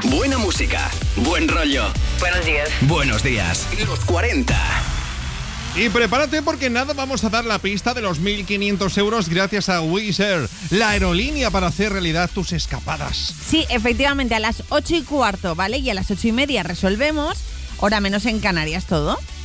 Buena música, buen rollo. Buenos días. Buenos días. Los 40. Y prepárate porque nada, vamos a dar la pista de los 1.500 euros gracias a Wizz Air, la aerolínea para hacer realidad tus escapadas. Sí, efectivamente, a las 8:15, ¿vale? Y a las 8:30 resolvemos, hora menos en Canarias todo.